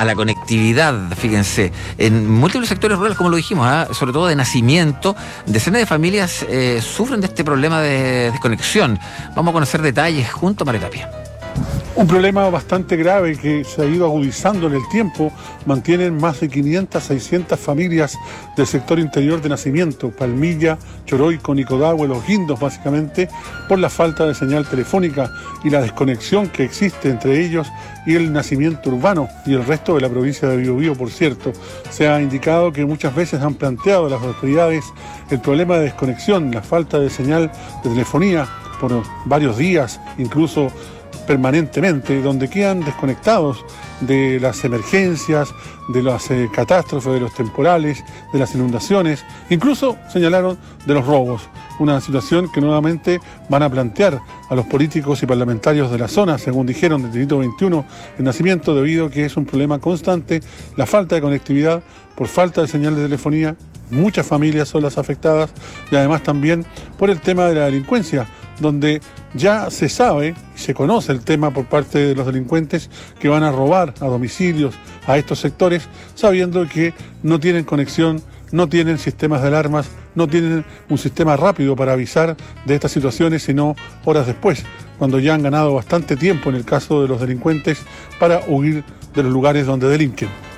a la conectividad, fíjense, en múltiples sectores rurales, como lo dijimos, sobre todo de nacimiento, decenas de familias sufren de este problema de desconexión. Vamos a conocer detalles junto a María Tapia. Un problema bastante grave que se ha ido agudizando en el tiempo. Mantienen más de 500, 600 familias del sector interior de nacimiento, Palmilla, Choroico, Nicodagüe, Los Guindos básicamente, por la falta de señal telefónica y la desconexión que existe entre ellos y el nacimiento urbano y el resto de la provincia de Biobío, por cierto. Se ha indicado que muchas veces han planteado las autoridades el problema de desconexión, la falta de señal de telefonía por varios días, incluso permanentemente, donde quedan desconectados de las emergencias, de las catástrofes, de los temporales, de las inundaciones, incluso señalaron de los robos, una situación que nuevamente van a plantear a los políticos y parlamentarios de la zona, según dijeron del Distrito 21, el nacimiento, debido a que es un problema constante, la falta de conectividad por falta de señal de telefonía. Muchas familias son las afectadas y además también por el tema de la delincuencia, donde ya se sabe y se conoce el tema por parte de los delincuentes que van a robar a domicilios a estos sectores, sabiendo que no tienen conexión, no tienen sistemas de alarmas, no tienen un sistema rápido para avisar de estas situaciones, sino horas después, cuando ya han ganado bastante tiempo en el caso de los delincuentes para huir de los lugares donde delinquen.